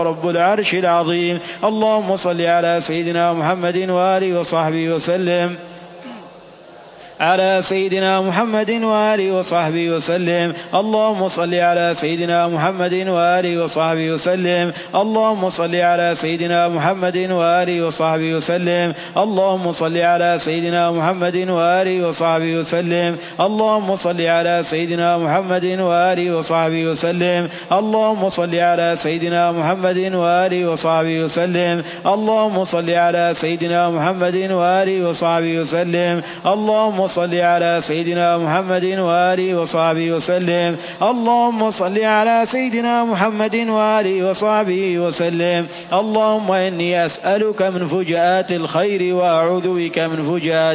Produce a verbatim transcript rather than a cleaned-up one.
رب العرش العظيم. اللهم صل على سيدنا محمد وآله وصحبه وسلم على سيدنا محمد وآله وصحبه وسلم. اللهم صل على سيدنا محمد وآله وصحبه وسلم. اللهم صل على سيدنا محمد وآله وصحبه وسلم. اللهم صل على سيدنا محمد وآله وصحبه وسلم. اللهم صل على سيدنا محمد وآله وصحبه وسلم. اللهم صل على سيدنا محمد وآله وصحبه وسلم. اللهم صل على سيدنا محمد وآله وصحبه وسلم. اللهم صل على سيدنا محمد وآله وصحبه وسلم. اللهم صل على سيدنا محمد وآله وصحبه وسلم. اللهم إني أسألك من فجآت الخير وأعوذ بك من فجآت